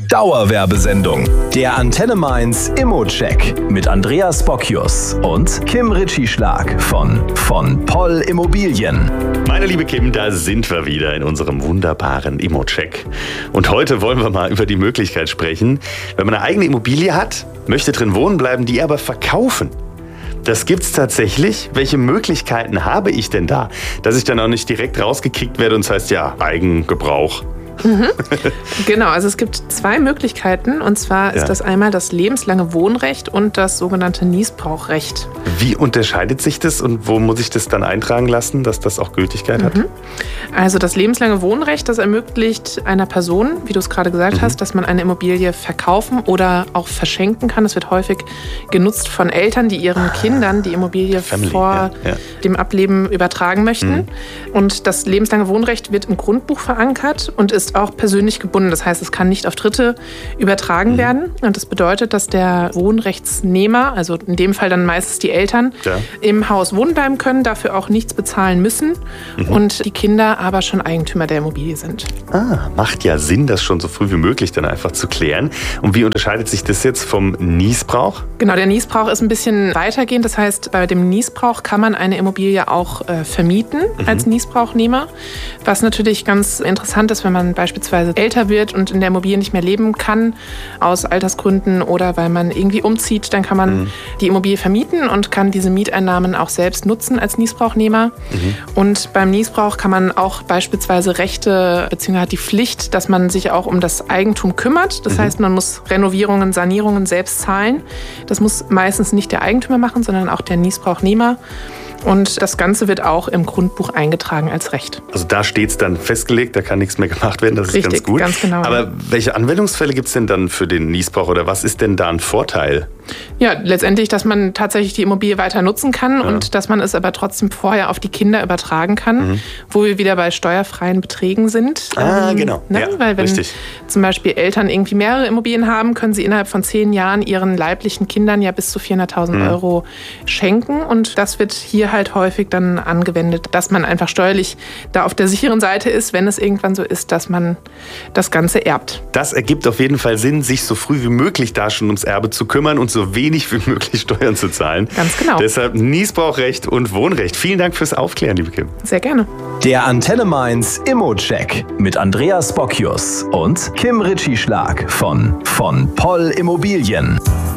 Dauerwerbesendung. Der Antenne Mainz Immo-Check mit Andreas Bockius und Kim Ritchie-Schlag von Poll Immobilien. Meine liebe Kim, da sind wir wieder in unserem wunderbaren Immo-Check. Und heute wollen wir mal über die Möglichkeit sprechen, wenn man eine eigene Immobilie hat, möchte drin wohnen bleiben, die aber verkaufen. Das gibt's tatsächlich. Welche Möglichkeiten habe ich denn da, dass ich dann auch nicht direkt rausgekickt werde und es heißt, ja, Eigengebrauch? Genau, also es gibt zwei Möglichkeiten, und zwar ist das einmal das lebenslange Wohnrecht und das sogenannte Niesbrauchrecht. Wie unterscheidet sich das und wo muss ich das dann eintragen lassen, dass das auch Gültigkeit hat? Also das lebenslange Wohnrecht, das ermöglicht einer Person, wie du es gerade gesagt hast, dass man eine Immobilie verkaufen oder auch verschenken kann. Das wird häufig genutzt von Eltern, die ihren Kindern die Immobilie vor dem Ableben übertragen möchten. Und das lebenslange Wohnrecht wird im Grundbuch verankert und ist auch persönlich gebunden. Das heißt, es kann nicht auf Dritte übertragen werden. Und das bedeutet, dass der Wohnrechtsnehmer, also in dem Fall dann meistens die Eltern, im Haus wohnen bleiben können, dafür auch nichts bezahlen müssen und die Kinder aber schon Eigentümer der Immobilie sind. Macht ja Sinn, das schon so früh wie möglich dann einfach zu klären. Und wie unterscheidet sich das jetzt vom Niesbrauch? Genau, der Niesbrauch ist ein bisschen weitergehend. Das heißt, bei dem Niesbrauch kann man eine Immobilie auch vermieten als Niesbrauchnehmer. Was natürlich ganz interessant ist, wenn man beispielsweise älter wird und in der Immobilie nicht mehr leben kann, aus Altersgründen oder weil man irgendwie umzieht, dann kann man die Immobilie vermieten und kann diese Mieteinnahmen auch selbst nutzen als Niesbrauchnehmer. Und beim Niesbrauch kann man auch beispielsweise Rechte bzw. hat die Pflicht, dass man sich auch um das Eigentum kümmert. Das heißt, man muss Renovierungen, Sanierungen selbst zahlen. Das muss meistens nicht der Eigentümer machen, sondern auch der Niesbrauchnehmer. Und das Ganze wird auch im Grundbuch eingetragen als Recht. Also da steht es dann festgelegt, da kann nichts mehr gemacht werden, das ist Richtig, ganz gut. ganz genau. Aber welche Anwendungsfälle gibt es denn dann für den Niesbrauch oder was ist denn da ein Vorteil? Ja, letztendlich, dass man tatsächlich die Immobilie weiter nutzen kann und dass man es aber trotzdem vorher auf die Kinder übertragen kann, wo wir wieder bei steuerfreien Beträgen sind. Genau. Ne? Ja, weil wenn richtig. zum Beispiel Eltern irgendwie mehrere Immobilien haben, können sie innerhalb von 10 Jahren ihren leiblichen Kindern ja bis zu 400.000 Euro schenken. Und das wird hier halt häufig dann angewendet, dass man einfach steuerlich da auf der sicheren Seite ist, wenn es irgendwann so ist, dass man das Ganze erbt. Das ergibt auf jeden Fall Sinn, sich so früh wie möglich da schon ums Erbe zu kümmern und so wenig wie möglich Steuern zu zahlen. Ganz genau. Deshalb Niesbrauchrecht und Wohnrecht. Vielen Dank fürs Aufklären, liebe Kim. Sehr gerne. Der Antenne Mainz Immo-Check mit Andreas Bockius und Kim Ritchie-Schlag von Poll Immobilien.